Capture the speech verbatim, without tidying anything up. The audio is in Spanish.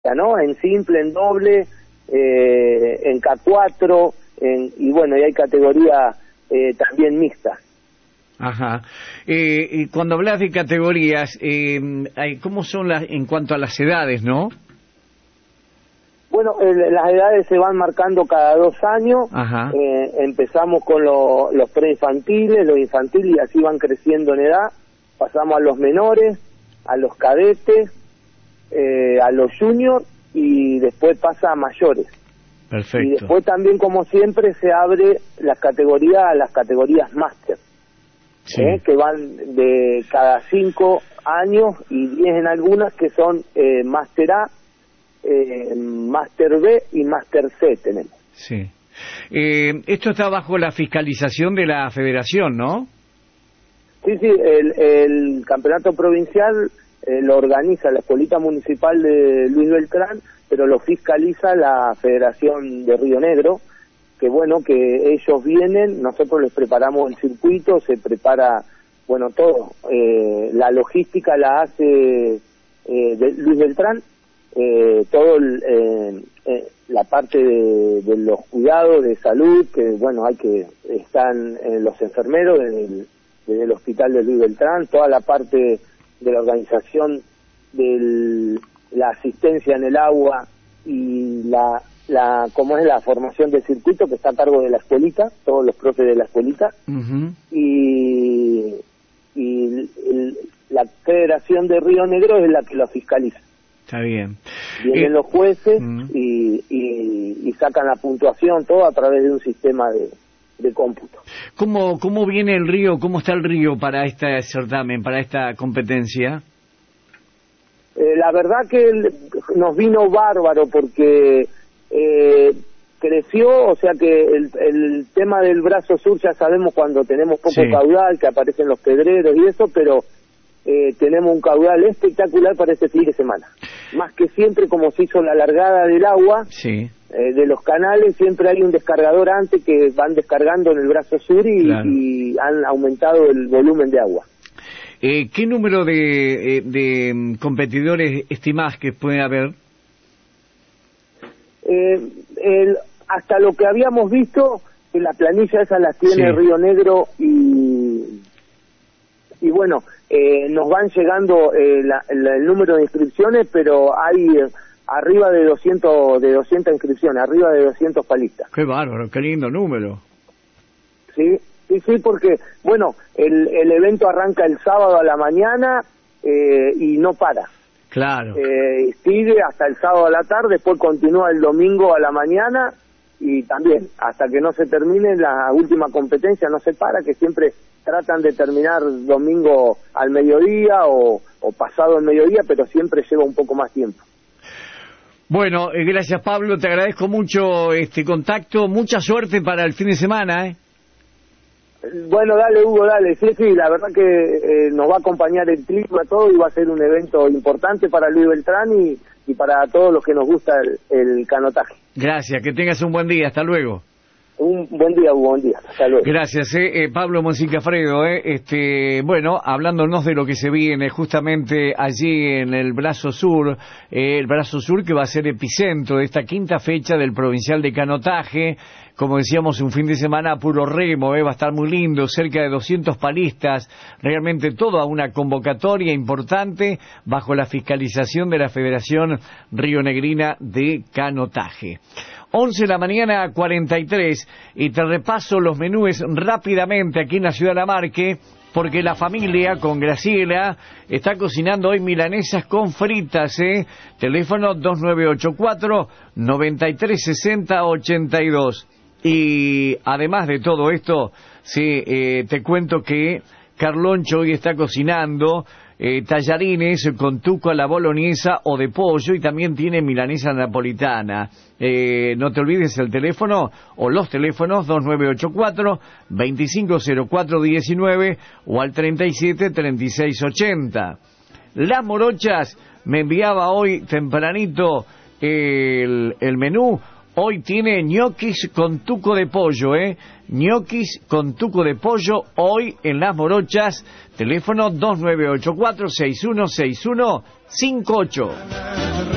¿no? En simple, en doble, eh, en K cuatro, en, y bueno, y hay categoría eh, también mixta. Ajá. Eh, y cuando hablas de categorías, eh, ¿cómo son las en cuanto a las edades, no? Bueno, eh, las edades se van marcando cada dos años. Ajá. Eh, empezamos con lo, los preinfantiles, los infantiles, y así van creciendo en edad. Pasamos a los menores, a los cadetes, eh, a los juniors, y después pasa a mayores. Perfecto. Y después también, como siempre, se abre las categorías a las categorías máster, sí. eh, que van de cada cinco años y diez en algunas, que son eh, máster A, eh, máster B y máster C tenemos. Sí. Eh, esto está bajo la fiscalización de la federación, ¿no? Sí, sí, el, el campeonato provincial eh, lo organiza la escuelita municipal de Luis Beltrán, pero lo fiscaliza la Federación de Río Negro, que bueno, que ellos vienen, nosotros les preparamos el circuito, se prepara, bueno, todo, eh, la logística la hace eh, de Luis Beltrán, eh, todo el, eh, eh, la parte de, de los cuidados de salud, que bueno, hay que, están eh, los enfermeros desde el, desde el hospital de Luis Beltrán, toda la parte de la organización de la asistencia en el agua y la, la como es la formación del circuito, que está a cargo de la escuelita, todos los profes de la escuelita, uh-huh. y, y el, la Federación de Río Negro es la que lo fiscaliza. Está bien. Vienen eh, los jueces uh-huh. y, y, y sacan la puntuación, todo a través de un sistema de, de cómputo. ¿Cómo, ¿Cómo viene el río, cómo está el río para este certamen, para esta competencia? Eh, la verdad que el, nos vino bárbaro porque eh, creció, o sea que el, el tema del brazo sur ya sabemos cuando tenemos poco sí. caudal, que aparecen los pedreros y eso, pero eh, tenemos un caudal espectacular para este fin de semana. Más que siempre, como se hizo la largada del agua, sí. eh, de los canales, siempre hay un descargador antes que van descargando en el brazo sur y, claro. y han aumentado el volumen de agua. Eh, ¿Qué número de, de competidores estimás que puede haber? Eh, el, hasta lo que habíamos visto, en la planilla esa la tiene sí. Río Negro y, y bueno, eh, nos van llegando eh, la, la, el número de inscripciones, pero hay eh, arriba de doscientos, de doscientas inscripciones, arriba de doscientos palistas. Qué bárbaro, qué lindo número. Sí. Sí, sí, porque, bueno, el, el evento arranca el sábado a la mañana eh, y no para. Claro. Eh, sigue hasta el sábado a la tarde, después continúa el domingo a la mañana y también, hasta que no se termine la última competencia, no se para, que siempre tratan de terminar domingo al mediodía o, o pasado el mediodía, pero siempre lleva un poco más tiempo. Bueno, eh, gracias Pablo, te agradezco mucho este contacto, mucha suerte para el fin de semana, ¿eh? Bueno, dale Hugo, dale, sí, sí, la verdad que eh, nos va a acompañar el clima, todo, y va a ser un evento importante para Luis Beltrán y, y para todos los que nos gusta el, el canotaje. Gracias, que tengas un buen día, hasta luego. Un buen día, Hugo, buen día, hasta luego. Gracias, eh, eh, Pablo Monsicafredo, eh, este, bueno, hablándonos de lo que se viene justamente allí en el Brazo Sur, eh, el Brazo Sur que va a ser epicentro de esta quinta fecha del Provincial de Canotaje. Como decíamos, un fin de semana a puro remo, eh, va a estar muy lindo, cerca de doscientos palistas, realmente toda una convocatoria importante bajo la fiscalización de la Federación Rionegrina de Canotaje. once de la mañana, cuarenta y tres, y te repaso los menúes rápidamente aquí en la ciudad de Lamarque, porque la familia con Graciela está cocinando hoy milanesas con fritas, ¿eh? Teléfono dos nueve ocho cuatro, nueve tres seis cero, ocho dos. Y además de todo esto, sí, eh, te cuento que Carloncho hoy está cocinando eh, tallarines con tuco a la boloñesa o de pollo, y también tiene milanesa napolitana. Eh, no te olvides el teléfono o los teléfonos dos nueve ocho cuatro, veinticinco cero cuatro diecinueve o al treinta y siete, treinta y seis ochenta. Las Morochas me enviaba hoy tempranito el, el menú. Hoy tiene ñoquis con tuco de pollo, ¿eh? Ñoquis con tuco de pollo hoy en Las Morochas. Teléfono dos nueve ocho cuatro, seis uno seis uno cinco ocho.